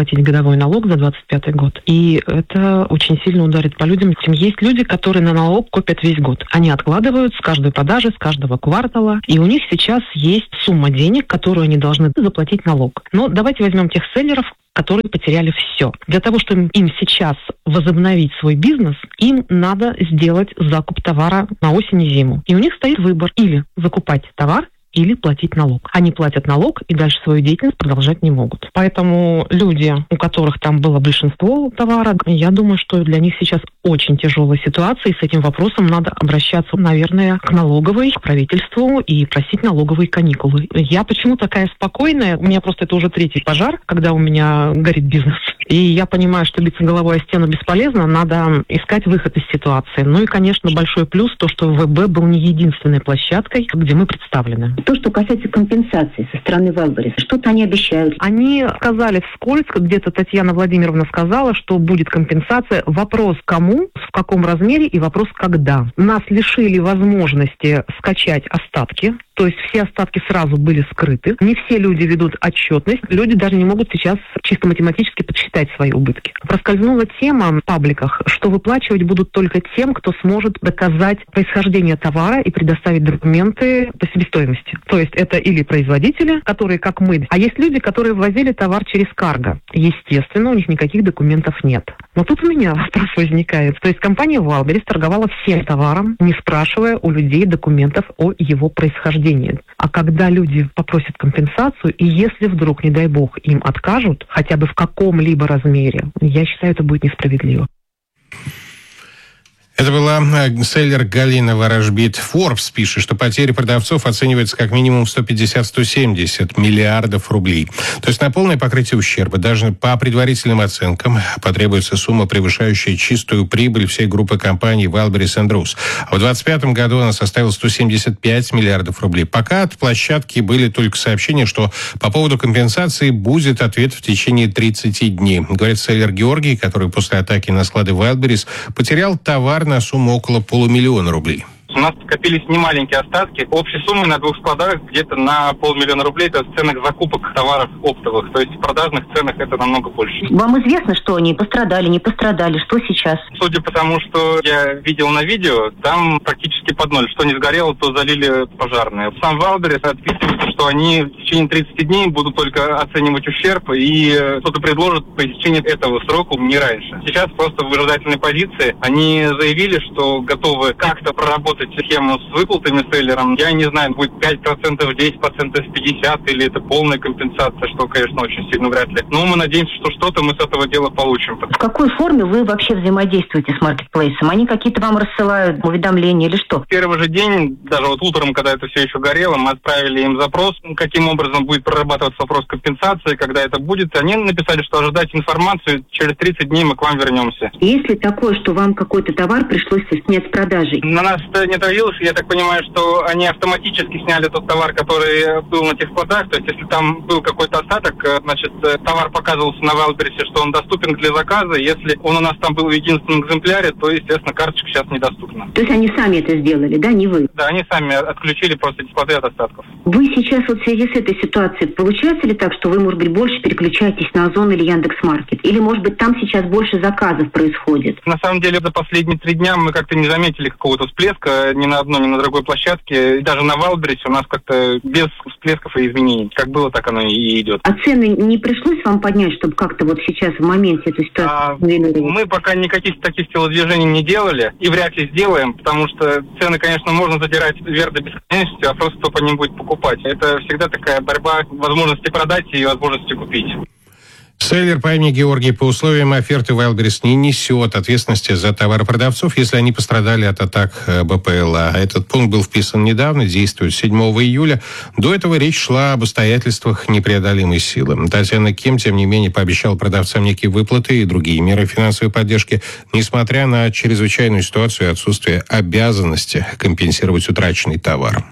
заплатить годовой налог за двадцать пятый год. И это очень сильно ударит по людям. Есть люди, которые на налог копят весь год. Они откладывают с каждой продажи, с каждого квартала. И у них сейчас есть сумма денег, которую они должны заплатить налог. Но давайте возьмем тех селлеров, которые потеряли все. Для того, чтобы им сейчас возобновить свой бизнес, им надо сделать закуп товара на осень и зиму. И у них стоит выбор: или закупать товар, или платить налог. Они платят налог и дальше свою деятельность продолжать не могут. Поэтому люди, у которых там было большинство товара, я думаю, что для них сейчас очень тяжелая ситуация, и с этим вопросом надо обращаться, наверное, к налоговой, к правительству и просить налоговые каникулы. Я почему такая спокойная? У меня просто это уже третий пожар, когда у меня горит бизнес. И я понимаю, что биться головой о стену бесполезно, надо искать выход из ситуации. Ну и, конечно, большой плюс то, что ВБ был не единственной площадкой, где мы представлены. То, что касается компенсации со стороны Wildberries, что-то они обещают. Они сказали вскользь, где-то Татьяна Владимировна сказала, что будет компенсация. Вопрос кому, в каком размере и вопрос когда. Нас лишили возможности скачать остатки. То есть все остатки сразу были скрыты. Не все люди ведут отчетность. Люди даже не могут сейчас чисто математически подсчитать свои убытки. Проскользнула тема в пабликах, что выплачивать будут только тем, кто сможет доказать происхождение товара и предоставить документы по себестоимости. То есть это или производители, которые, как мы, а есть люди, которые ввозили товар через карго. Естественно, у них никаких документов нет. Но тут у меня вопрос возникает. То есть компания Wildberries торговала всем товаром, не спрашивая у людей документов о его происхождении. А когда люди попросят компенсацию, и если вдруг, не дай бог, им откажут, хотя бы в каком-либо размере, я считаю, это будет несправедливо. Это была селлер Галина Ворожбит. Forbes пишет, что потери продавцов оцениваются как минимум сто пятьдесят - сто семьдесят миллиардов рублей. То есть на полное покрытие ущерба даже по предварительным оценкам потребуется сумма, превышающая чистую прибыль всей группы компаний Wildberries энд Roos. А в двадцать пятом году она составила сто семьдесят пять миллиардов рублей. Пока от площадки были только сообщения, что по поводу компенсации будет ответ в течение тридцати дней. Говорит селлер Георгий, который после атаки на склады Wildberries потерял товар на сумму около полумиллиона рублей. У нас скопились немаленькие остатки. Общей суммы на двух складах где-то на полмиллиона рублей. Это в ценах закупок товаров оптовых. То есть в продажных ценах это намного больше. Вам известно, что они пострадали, не пострадали? Что сейчас? Судя по тому, что я видел на видео, там практически под ноль. Что не сгорело, то залили пожарные. Сам Wildberries отписывается, что они в течение тридцати дней будут только оценивать ущерб и что-то предложат по истечении этого срока, не раньше. Сейчас просто в выжидательной позиции. Они заявили, что готовы как-то проработать схему с выплатами селлерам. Я не знаю, будет пять процентов, десять процентов, пятьдесят процентов или это полная компенсация, что, конечно, очень сильно вряд ли. Но мы надеемся, что что-то мы с этого дела получим. В какой форме вы вообще взаимодействуете с маркетплейсом? Они какие-то вам рассылают уведомления или что? В первый же день, даже вот утром, когда это все еще горело, мы отправили им запрос, каким образом будет прорабатываться вопрос компенсации, когда это будет. Они написали, что ожидайте информацию, через тридцать дней мы к вам вернемся. Есть ли такое, что вам какой-то товар пришлось снять с продажи? На нас это не отразилось. Я так понимаю, что они автоматически сняли тот товар, который был на тех складах. То есть, если там был какой-то остаток, значит, товар показывался на Wildberries, что он доступен для заказа. Если он у нас там был в единственном экземпляре, то, естественно, карточка сейчас недоступна. То есть они сами это сделали, да, не вы? Да, они сами отключили просто эти склады от остатков. Вы сейчас вот в связи с этой ситуацией, получается ли так, что вы, может быть, больше переключаетесь на Озон или Яндекс.Маркет? Или, может быть, там сейчас больше заказов происходит? На самом деле, за последние три дня мы как-то не заметили какого-то всплеска ни на одной, ни на другой площадке. И даже на Wildberries у нас как-то без всплесков и изменений. Как было, так оно и идет. А цены не пришлось вам поднять, чтобы как-то вот сейчас в моменте эту ситуацию... А, мы пока никаких таких телодвижений не делали и вряд ли сделаем, потому что цены, конечно, можно задирать вверх до бесконечности, а просто кто по ним будет покупать. Это всегда такая борьба возможности продать и возможности купить. Селлер по имени Георгий по условиям оферты Wildberries не несет ответственности за товаропродавцов, если они пострадали от атак БПЛА. Этот пункт был вписан недавно, действует седьмого июля. До этого речь шла об обстоятельствах непреодолимой силы. Татьяна Ким, тем не менее, пообещала продавцам некие выплаты и другие меры финансовой поддержки, несмотря на чрезвычайную ситуацию и отсутствие обязанности компенсировать утраченный товар.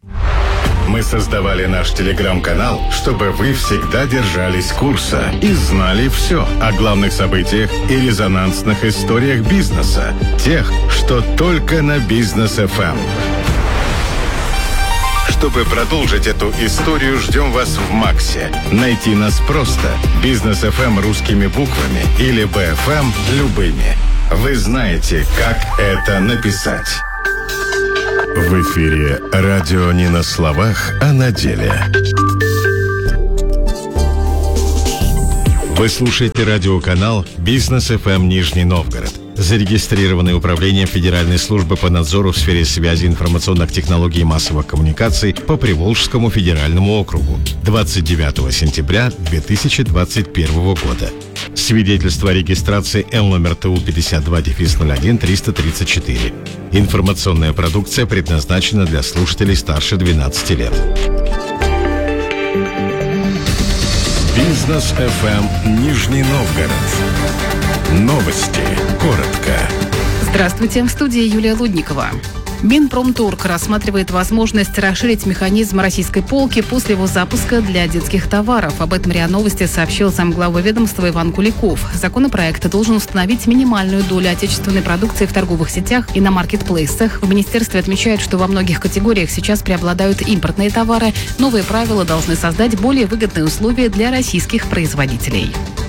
Мы создавали наш телеграм-канал, чтобы вы всегда держались курса и знали все о главных событиях и резонансных историях бизнеса. Тех, что только на Бизнес эф эм. Чтобы продолжить эту историю, ждем вас в МАКСе. Найти нас просто. Бизнес эф эм русскими буквами или би эф эм любыми. Вы знаете, как это написать. В эфире радио не на словах, а на деле. Вы слушаете радиоканал «Бизнес эф эм Нижний Новгород», зарегистрированный управлением Федеральной службы по надзору в сфере связи, информационных технологий и массовых коммуникаций по Приволжскому федеральному округу двадцать девятого сентября две тысячи двадцать первого года. Свидетельство о регистрации Л номер Т У пятьдесят два ноль один триста тридцать четыре. Информационная продукция предназначена для слушателей старше двенадцати лет. Бизнес эф эм Нижний Новгород. Новости. Коротко. Здравствуйте, в студии Юлия Лудникова. Минпромторг рассматривает возможность расширить механизм российской полки после его запуска для детских товаров. Об этом РИА Новости сообщил замглавы ведомства Иван Куликов. Законопроект должен установить минимальную долю отечественной продукции в торговых сетях и на маркетплейсах. В министерстве отмечают, что во многих категориях сейчас преобладают импортные товары. Новые правила должны создать более выгодные условия для российских производителей.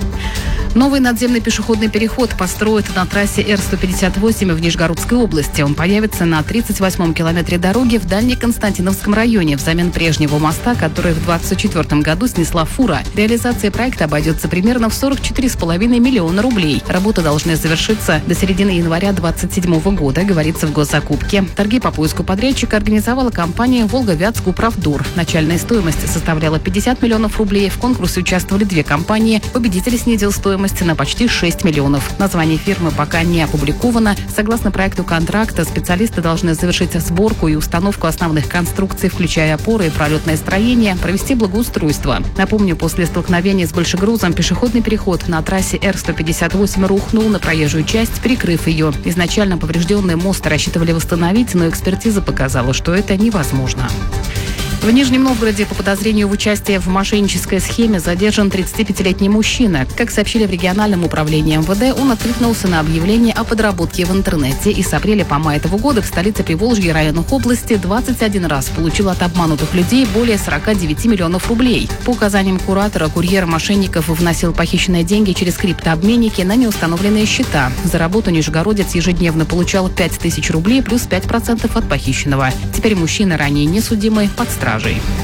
Новый надземный пешеходный переход построят на трассе Р сто пятьдесят восемь в Нижегородской области. Он появится на тридцать восьмом километре дороги в Дальнеконстантиновском районе взамен прежнего моста, который в двадцать четвёртом году снесла фура. Реализация проекта обойдется примерно в сорок четыре с половиной миллиона рублей. Работы должны завершиться до середины января двадцать седьмого года, говорится в госзакупке. Торги по поиску подрядчика организовала компания «Волговятск-Управдор». Начальная стоимость составляла пятьдесят миллионов рублей. В конкурсе участвовали две компании. Победитель снизил стоимость на почти шесть миллионов. Название фирмы пока не опубликовано. Согласно проекту контракта, специалисты должны завершить сборку и установку основных конструкций, включая опоры и пролетное строение, провести благоустройство. Напомню, после столкновения с большегрузом пешеходный переход на трассе Р сто пятьдесят восемь рухнул на проезжую часть, перекрыв ее. Изначально поврежденный мост рассчитывали восстановить, но экспертиза показала, что это невозможно. В Нижнем Новгороде по подозрению в участии в мошеннической схеме задержан тридцатипятилетний мужчина. Как сообщили в региональном управлении эм вэ дэ, он откликнулся на объявление о подработке в интернете и с апреля по май этого года в столице Приволжья и районах области двадцать один раз получил от обманутых людей более сорок девять миллионов рублей. По указаниям куратора, курьер мошенников вносил похищенные деньги через криптообменники на неустановленные счета. За работу нижегородец ежедневно получал пять тысяч рублей плюс пять процентов от похищенного. Теперь мужчина, ранее несудимый, под стражей.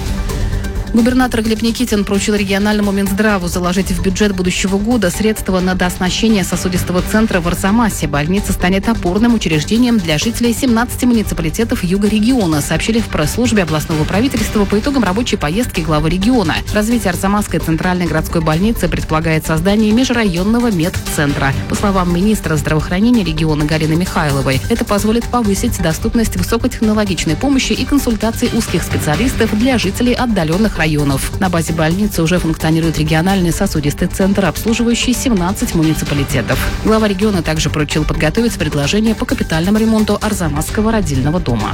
Губернатор Глеб Никитин поручил региональному Минздраву заложить в бюджет будущего года средства на дооснащение сосудистого центра в Арзамасе. Больница станет опорным учреждением для жителей семнадцати муниципалитетов юга региона, сообщили в пресс-службе областного правительства по итогам рабочей поездки главы региона. Развитие Арзамасской центральной городской больницы предполагает создание межрайонного медцентра. По словам министра здравоохранения региона Галины Михайловой, это позволит повысить доступность высокотехнологичной помощи и консультаций узких специалистов для жителей отдаленных районов. На базе больницы уже функционирует региональный сосудистый центр, обслуживающий семнадцать муниципалитетов. Глава региона также поручил подготовить предложение по капитальному ремонту Арзамасского родильного дома.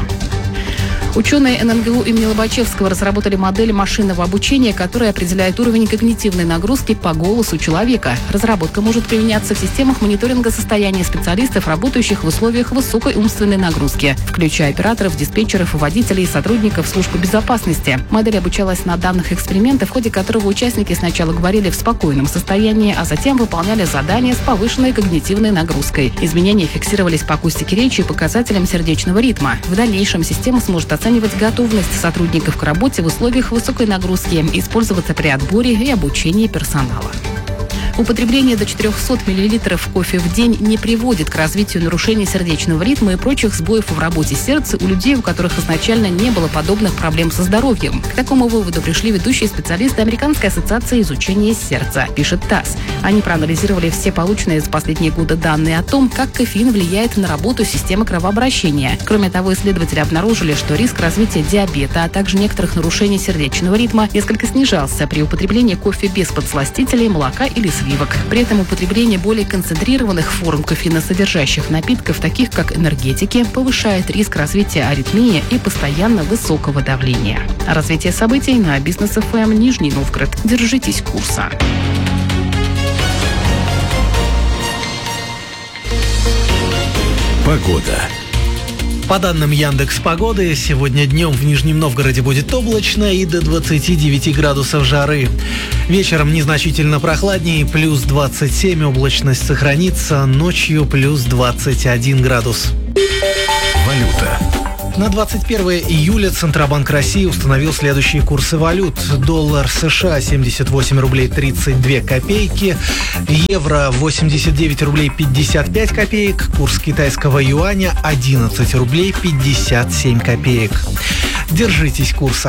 Ученые эн эн гэ у имени Лобачевского разработали модель машинного обучения, которая определяет уровень когнитивной нагрузки по голосу человека. Разработка может применяться в системах мониторинга состояния специалистов, работающих в условиях высокой умственной нагрузки, включая операторов, диспетчеров, водителей и сотрудников службы безопасности. Модель обучалась на данных эксперимента, в ходе которого участники сначала говорили в спокойном состоянии, а затем выполняли задания с повышенной когнитивной нагрузкой. Изменения фиксировались по акустике речи и показателям сердечного ритма. В дальнейшем система сможет оценивать оценивать готовность сотрудников к работе в условиях высокой нагрузки, использоваться при отборе и обучении персонала. Употребление до четырехсот миллилитров кофе в день не приводит к развитию нарушений сердечного ритма и прочих сбоев в работе сердца у людей, у которых изначально не было подобных проблем со здоровьем. К такому выводу пришли ведущие специалисты Американской ассоциации изучения сердца, пишет ТАСС. Они проанализировали все полученные за последние годы данные о том, как кофеин влияет на работу системы кровообращения. Кроме того, исследователи обнаружили, что риск развития диабета, а также некоторых нарушений сердечного ритма несколько снижался при употреблении кофе без подсластителей, молока или сливок. При этом употребление более концентрированных форм кофеиносодержащих напитков, таких как энергетики, повышает риск развития аритмии и постоянно высокого давления. Развитие событий на Бизнес эф эм Нижний Новгород. Держитесь курса. Погода. По данным Яндекс.Погоды, сегодня днем в Нижнем Новгороде будет облачно и до двадцати девяти градусов жары. Вечером незначительно прохладнее, плюс двадцать семь, облачность сохранится, ночью плюс двадцать один градус. Валюта. На двадцать первое июля Центробанк России установил следующие курсы валют. Доллар США семьдесят восемь рублей тридцать две копейки, евро восемьдесят девять рублей пятьдесят пять копеек, курс китайского юаня одиннадцать рублей пятьдесят семь копеек. Держитесь курса.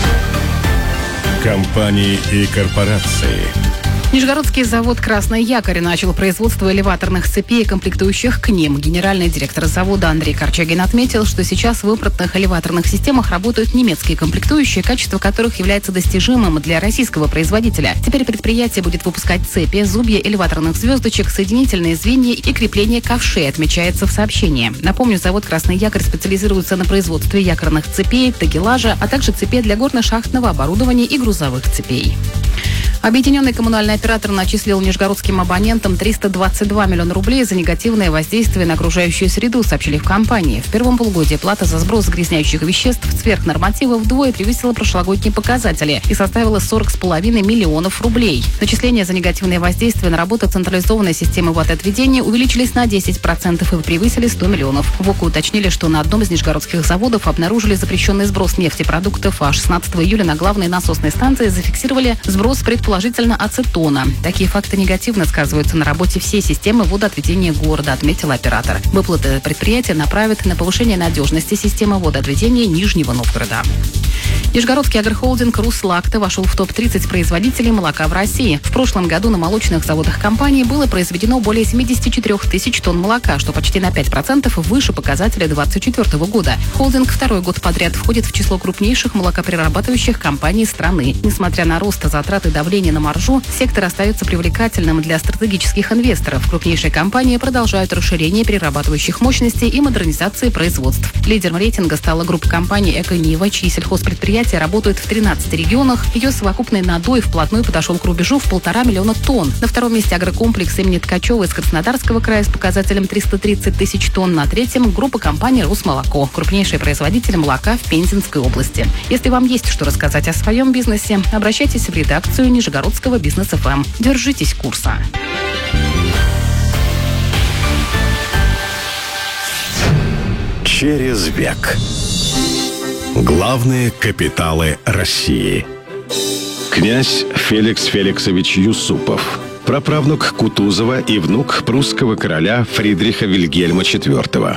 Компании и корпорации. Нижегородский завод «Красный якорь» начал производство элеваторных цепей и комплектующих к ним. Генеральный директор завода Андрей Корчагин отметил, что сейчас в импортных элеваторных системах работают немецкие комплектующие, качество которых является достижимым для российского производителя. Теперь предприятие будет выпускать цепи, зубья элеваторных звездочек, соединительные звенья и крепление ковшей, отмечается в сообщении. Напомню, завод «Красный якорь» специализируется на производстве якорных цепей, тагелажа, а также цепей для горно-шахтного оборудования и грузовых цепей. Объединенный коммунальный оператор начислил нижегородским абонентам триста двадцать два миллиона рублей за негативное воздействие на окружающую среду, сообщили в компании. В первом полугодии плата за сброс загрязняющих веществ сверх норматива вдвое превысила прошлогодние показатели и составила сорок с половиной миллионов рублей. Начисления за негативное воздействие на работу централизованной системы водоотведения увеличились на десять процентов и превысили сто миллионов. В ОКО уточнили, что на одном из нижегородских заводов обнаружили запрещенный сброс нефтепродуктов, а шестнадцатого июля на главной насосной станции зафиксировали сброс предположительно положительно ацетона. Такие факты негативно сказываются на работе всей системы водоотведения города, отметил оператор. Выплаты предприятия направят на повышение надежности системы водоотведения Нижнего Новгорода. Нижегородский агрохолдинг «Руслакта» вошел в топ тридцать производителей молока в России. В прошлом году на молочных заводах компании было произведено более семьдесят четыре тысячи тонн молока, что почти на пять процентов выше показателя две тысячи двадцать четвёртого года. Холдинг второй год подряд входит в число крупнейших молокоперерабатывающих компаний страны. Несмотря на рост затрат и давление на маржу, сектор остается привлекательным для стратегических инвесторов. Крупнейшие компании продолжают расширение перерабатывающих мощностей и модернизации производств. Лидером рейтинга стала группа компаний «Эко-Нива», чьи сельхозпредприятия работают в тринадцати регионах. Ее совокупный надой вплотную подошел к рубежу в полтора миллиона тонн. На втором месте агрокомплекс имени Ткачева из Краснодарского края с показателем триста тридцать тысяч тонн. На третьем группа компаний «Русмолоко», крупнейший производитель молока в Пензенской области. Если вам есть что рассказать о своем бизнесе, обращайтесь в редакцию Нижегородского бизнес эф эм. Держитесь курса. Через век. Главные капиталы России. Князь Феликс Феликсович Юсупов, праправнук Кутузова и внук прусского короля Фридриха Вильгельма четвёртого.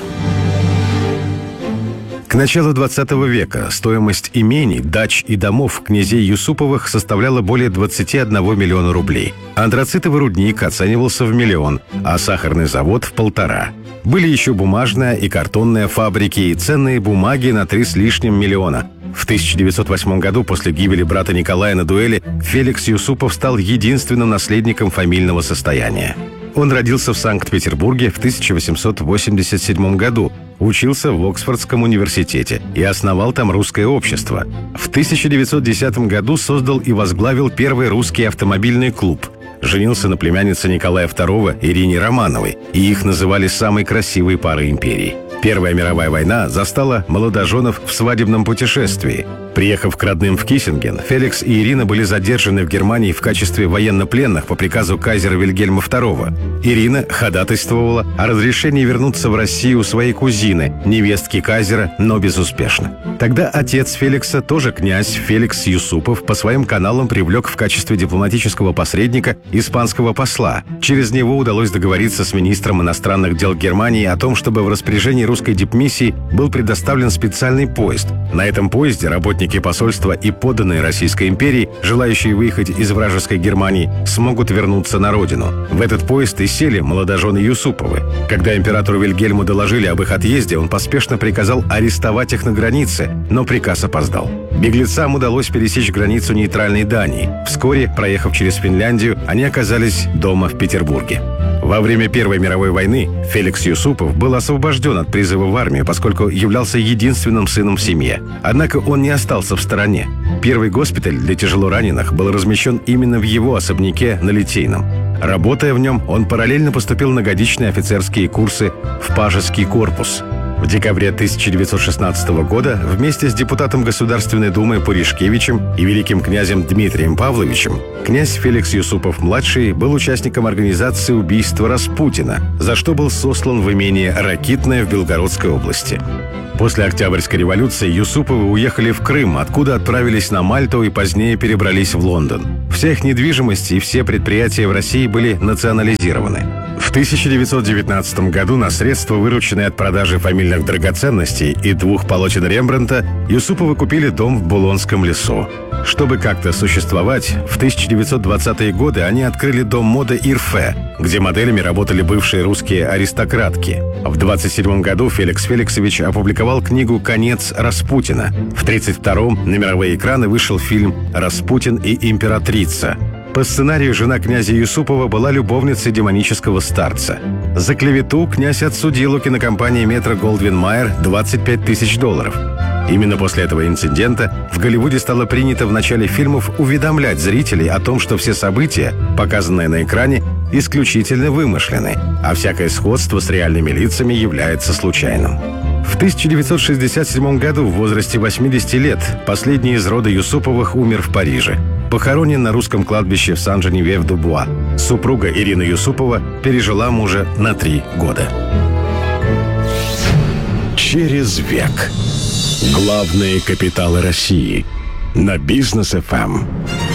К началу двадцатого века стоимость имений, дач и домов князей Юсуповых составляла более двадцати одного миллиона рублей. Антрацитовый рудник оценивался в миллион, а сахарный завод в полтора. Были еще бумажная и картонная фабрики и ценные бумаги на три с лишним миллиона. В тысяча девятьсот восьмом году, после гибели брата Николая на дуэли, Феликс Юсупов стал единственным наследником фамильного состояния. Он родился в Санкт-Петербурге в тысяча восемьсот восемьдесят седьмом году, учился в Оксфордском университете и основал там русское общество. В тысяча девятьсот десятом году создал и возглавил первый русский автомобильный клуб. Женился на племяннице Николая второго Ирине Романовой, и их называли самой красивой парой империи. Первая мировая война застала молодоженов в свадебном путешествии. Приехав к родным в Киссинген, Феликс и Ирина были задержаны в Германии в качестве военнопленных по приказу кайзера Вильгельма второго. Ирина ходатайствовала о разрешении вернуться в Россию у своей кузины, невестки кайзера, но безуспешно. Тогда отец Феликса, тоже князь Феликс Юсупов, по своим каналам привлек в качестве дипломатического посредника испанского посла. Через него удалось договориться с министром иностранных дел Германии о том, чтобы в распоряжении русской дипмиссии был предоставлен специальный поезд. На этом поезде работники посольства и подданные Российской империи, желающие выехать из вражеской Германии, смогут вернуться на родину. В этот поезд и сели молодожены Юсуповы. Когда императору Вильгельму доложили об их отъезде, он поспешно приказал арестовать их на границе, но приказ опоздал. Беглецам удалось пересечь границу нейтральной Дании. Вскоре, проехав через Финляндию, они оказались дома в Петербурге. Во время Первой мировой войны Феликс Юсупов был освобожден от призыва в армию, поскольку являлся единственным сыном в семье. Однако он не остался в стороне. Первый госпиталь для тяжелораненых был размещен именно в его особняке на Литейном. Работая в нем, он параллельно поступил на годичные офицерские курсы в Пажеский корпус. В В декабре тысяча девятьсот шестнадцатого года вместе с депутатом Государственной Думы Пуришкевичем и великим князем Дмитрием Павловичем князь Феликс Юсупов-младший был участником организации убийства Распутина, за что был сослан в имение Ракитное в Белгородской области. После Октябрьской революции Юсуповы уехали в Крым, откуда отправились на Мальту и позднее перебрались в Лондон. Вся их недвижимость и все предприятия в России были национализированы. В тысяча девятьсот девятнадцатом году на средства, вырученные от продажи фамильных драгоценностей и двух полотен Рембрандта, Юсуповы купили дом в Булонском лесу. Чтобы как-то существовать, в тысяча девятьсот двадцатые годы они открыли дом моды «Ирфе», где моделями работали бывшие русские аристократки. В двадцать седьмом году Феликс Феликсович опубликовал книгу «Конец Распутина». В тридцать втором на мировые экраны вышел фильм «Распутин и императрица». По сценарию жена князя Юсупова была любовницей демонического старца. За клевету князь отсудил у кинокомпании «Метро-Голдвин-Майер» двадцать пять тысяч долларов. Именно после этого инцидента в Голливуде стало принято в начале фильмов уведомлять зрителей о том, что все события, показанные на экране, исключительно вымышлены, а всякое сходство с реальными лицами является случайным. В тысяча девятьсот шестьдесят седьмом году в возрасте восьмидесяти лет последний из рода Юсуповых умер в Париже. Похоронен на русском кладбище в Сан-Женевьев-Ду-Буа. Супруга Ирина Юсупова пережила мужа на три года. Через век. Главные капиталы России. На Бизнес эф эм.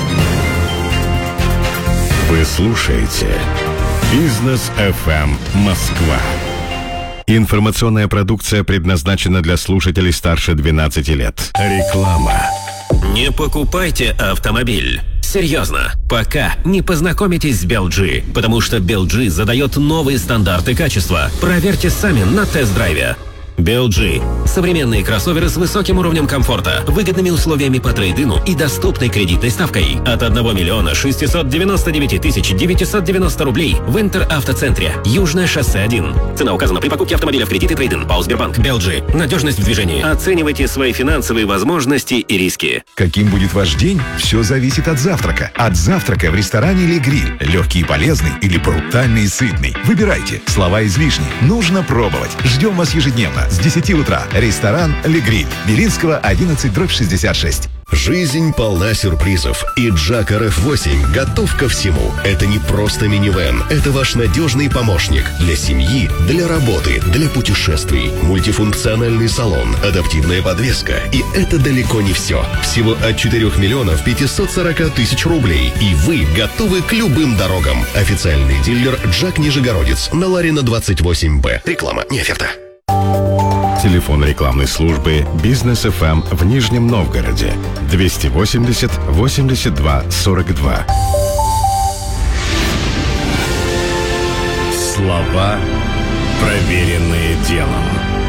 Вы слушаете Бизнес эф эм Москва. Информационная продукция предназначена для слушателей старше двенадцати лет. Реклама. Не покупайте автомобиль. Серьезно, пока не познакомитесь с би эл джи, потому что би эл джи задает новые стандарты качества. Проверьте сами на тест-драйве. би эл джи – современные кроссоверы с высоким уровнем комфорта, выгодными условиями по трейд-ину и доступной кредитной ставкой от одного миллиона шестисот девяноста девяти тысяч девятисот девяносто рублей в Интер-автоцентре, Южное шоссе один. Цена указана при покупке автомобиля в кредит и трейд-ин. ПАО «Сбербанк». би эл джи. Надежность в движении. Оценивайте свои финансовые возможности и риски. Каким будет ваш день? Все зависит от завтрака. От завтрака в ресторане «Ле Гриль». Легкий и полезный или брутальный и сытный. Выбирайте. Слова излишни. Нужно пробовать. Ждем вас ежедневно с десяти утра. Ресторан «Ле Гриль». Белинского, одиннадцать, дробь шестьдесят шесть. Жизнь полна сюрпризов, и Джак эр эф восемь готов ко всему. Это не просто минивэн, это ваш надежный помощник для семьи, для работы, для путешествий. Мультифункциональный салон, адаптивная подвеска. И это далеко не все. Всего от четырёх миллионов пятисот сорока тысяч рублей. И вы готовы к любым дорогам. Официальный дилер Джак Нижегородец на Ларина двадцать восемь Б. Реклама, не оферта. Телефон рекламной службы Бизнес эф эм в Нижнем Новгороде двести восемьдесят восемьдесят два сорок два. Слова, проверенные делом.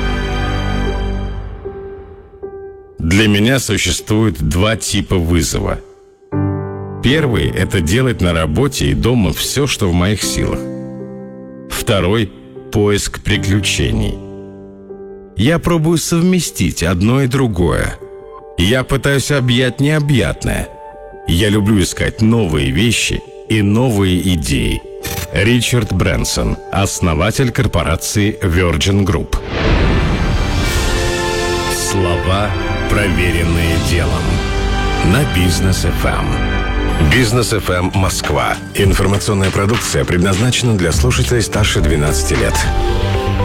Для меня существует два типа вызова. Первый – это делать на работе и дома все, что в моих силах. Второй – поиск приключений. Я пробую совместить одно и другое. Я пытаюсь объять необъятное. Я люблю искать новые вещи и новые идеи. Ричард Брэнсон, основатель корпорации Virgin Group. Слова, проверенные делом. На Бизнес эф эм. Бизнес эф эм Москва. Информационная продукция предназначена для слушателей старше двенадцати лет.